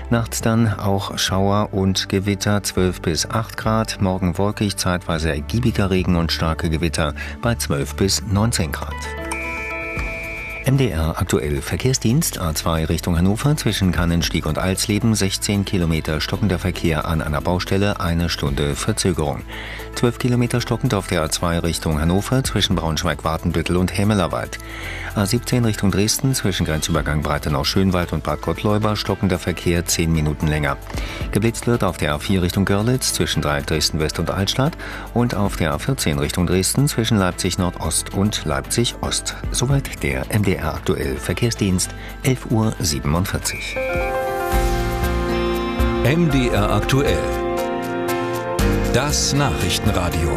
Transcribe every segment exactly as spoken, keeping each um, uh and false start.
Nachts dann auch Schauer und Gewitter, zwölf bis acht Grad. Morgen wolkig, zeitweise ergiebiger Regen und starke Gewitter bei zwölf bis neunzehn Grad. M D R aktuell Verkehrsdienst A zwei Richtung Hannover zwischen Kannenstieg und Alsleben, sechzehn Kilometer stockender Verkehr an einer Baustelle, eine Stunde Verzögerung. zwölf Kilometer stockend auf der A zwei Richtung Hannover zwischen Braunschweig-Watenbüttel und Hämelerwald. A siebzehn Richtung Dresden zwischen Grenzübergang Breitenau-Schönwald und Bad Gottleuba stockender Verkehr zehn Minuten länger. Geblitzt wird auf der A vier Richtung Görlitz zwischen Dreieck Dresden-West und Altstadt und auf der A vierzehn Richtung Dresden zwischen Leipzig-Nordost und Leipzig-Ost. Soweit der M D R aktuell Verkehrsdienst, elf Uhr siebenundvierzig. M D R aktuell. Das Nachrichtenradio.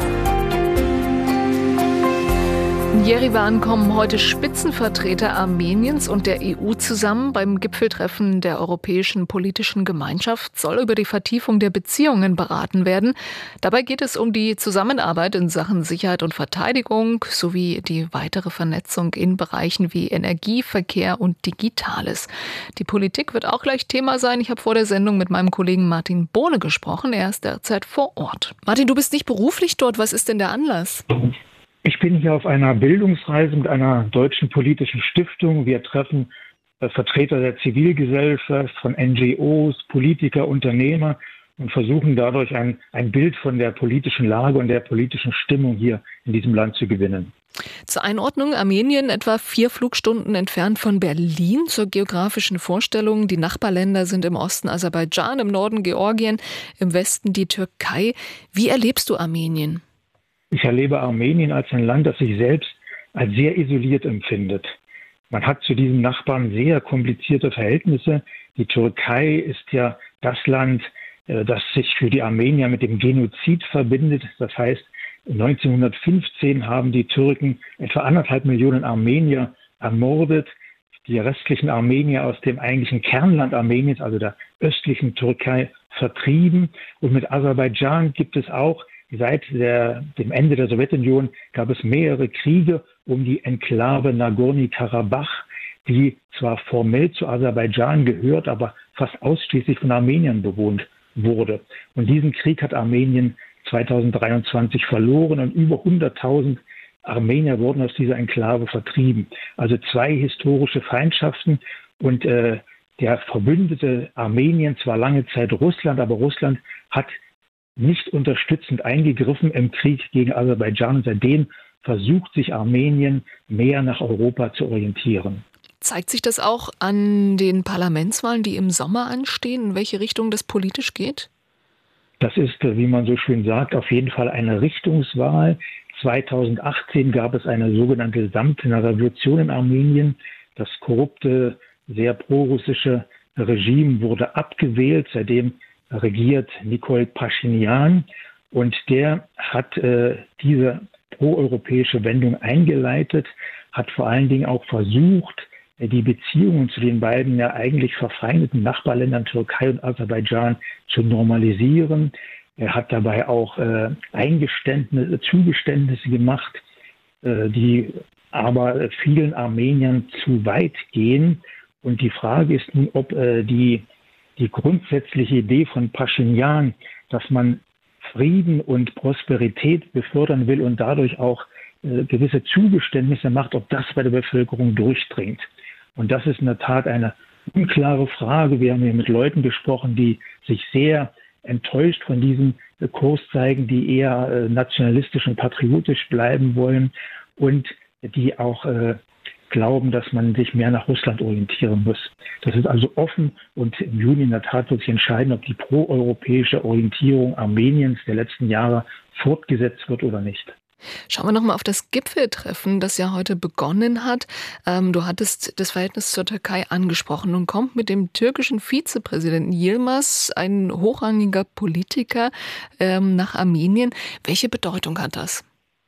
In Jerewan kommen heute Spitzenvertreter Armeniens und der E U zusammen. Beim Gipfeltreffen der Europäischen Politischen Gemeinschaft soll über die Vertiefung der Beziehungen beraten werden. Dabei geht es um die Zusammenarbeit in Sachen Sicherheit und Verteidigung sowie die weitere Vernetzung in Bereichen wie Energie, Verkehr und Digitales. Die Politik wird auch gleich Thema sein. Ich habe vor der Sendung mit meinem Kollegen Martin Bohne gesprochen. Er ist derzeit vor Ort. Martin, du bist nicht beruflich dort. Was ist denn der Anlass? Ich bin hier auf einer Bildungsreise mit einer deutschen politischen Stiftung. Wir treffen äh, Vertreter der Zivilgesellschaft, von N G Os, Politiker, Unternehmer und versuchen dadurch ein, ein Bild von der politischen Lage und der politischen Stimmung hier in diesem Land zu gewinnen. Zur Einordnung: Armenien etwa vier Flugstunden entfernt von Berlin. Zur geografischen Vorstellung: Die Nachbarländer sind im Osten Aserbaidschan, im Norden Georgien, im Westen die Türkei. Wie erlebst du Armenien? Ich erlebe Armenien als ein Land, das sich selbst als sehr isoliert empfindet. Man hat zu diesem Nachbarn sehr komplizierte Verhältnisse. Die Türkei ist ja das Land, das sich für die Armenier mit dem Genozid verbindet. Das heißt, neunzehnhundertfünfzehn haben die Türken etwa anderthalb Millionen Armenier ermordet. Die restlichen Armenier aus dem eigentlichen Kernland Armeniens, also der östlichen Türkei, vertrieben. Und mit Aserbaidschan gibt es auch Seit der, dem Ende der Sowjetunion gab es mehrere Kriege um die Enklave Nagorny-Karabach, die zwar formell zu Aserbaidschan gehört, aber fast ausschließlich von Armeniern bewohnt wurde. Und diesen Krieg hat Armenien zweitausenddreiundzwanzig verloren und über hunderttausend Armenier wurden aus dieser Enklave vertrieben. Also zwei historische Feindschaften und äh, der Verbündete Armenien, zwar lange Zeit Russland, aber Russland hat nicht unterstützend eingegriffen im Krieg gegen Aserbaidschan. Und seitdem versucht sich Armenien mehr nach Europa zu orientieren. Zeigt sich das auch an den Parlamentswahlen, die im Sommer anstehen, in welche Richtung das politisch geht? Das ist, wie man so schön sagt, auf jeden Fall eine Richtungswahl. zweitausendachtzehn gab es eine sogenannte Samtene Revolution in Armenien. Das korrupte, sehr prorussische Regime wurde abgewählt. Seitdem regiert Nikol Paschinjan und der hat äh, diese proeuropäische Wendung eingeleitet, hat vor allen Dingen auch versucht, äh, die Beziehungen zu den beiden ja eigentlich verfeindeten Nachbarländern Türkei und Aserbaidschan zu normalisieren. Er hat dabei auch äh, Eingeständnisse, Zugeständnisse gemacht, äh, die aber vielen Armeniern zu weit gehen. Und die Frage ist nun, ob äh, die Die grundsätzliche Idee von Paschinjan, dass man Frieden und Prosperität befördern will und dadurch auch äh, gewisse Zugeständnisse macht, ob das bei der Bevölkerung durchdringt. Und das ist in der Tat eine unklare Frage. Wir haben hier mit Leuten gesprochen, die sich sehr enttäuscht von diesem äh, Kurs zeigen, die eher äh, nationalistisch und patriotisch bleiben wollen und die auch äh, glauben, dass man sich mehr nach Russland orientieren muss. Das ist also offen und im Juni in der Tat wird sich entscheiden, ob die proeuropäische Orientierung Armeniens der letzten Jahre fortgesetzt wird oder nicht. Schauen wir nochmal auf das Gipfeltreffen, das ja heute begonnen hat. Ähm, du hattest das Verhältnis zur Türkei angesprochen. Nun kommt mit dem türkischen Vizepräsidenten Yilmaz ein hochrangiger Politiker ähm, nach Armenien. Welche Bedeutung hat das?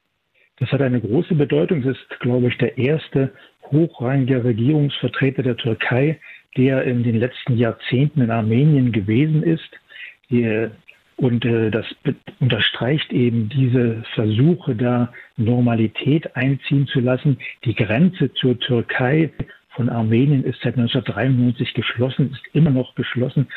Das hat eine große Bedeutung. Es ist, glaube ich, der erste hochrangige Regierungsvertreter der Türkei, der in den letzten Jahrzehnten in Armenien gewesen ist. Und das unterstreicht eben diese Versuche, da Normalität einziehen zu lassen. Die Grenze zur Türkei von Armenien ist seit neunzehnhundertdreiundneunzig geschlossen, ist immer noch geschlossen.